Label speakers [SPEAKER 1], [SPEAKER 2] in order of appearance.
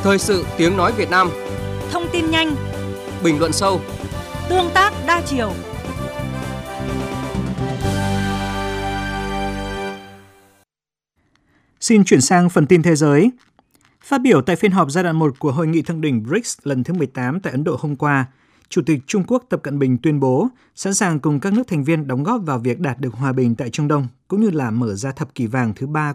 [SPEAKER 1] Thời sự tiếng nói Việt Nam.
[SPEAKER 2] Thông tin nhanh,
[SPEAKER 1] bình luận sâu,
[SPEAKER 2] tương tác đa chiều.
[SPEAKER 3] Xin chuyển sang phần tin thế giới. Phát biểu tại phiên họp giai đoạn 1 của Hội nghị thượng đỉnh BRICS lần thứ 18 tại Ấn Độ hôm qua, Chủ tịch Trung Quốc Tập Cận Bình tuyên bố sẵn sàng cùng các nước thành viên đóng góp vào việc đạt được hòa bình tại Trung Đông, cũng như là mở ra thập kỷ vàng thứ 3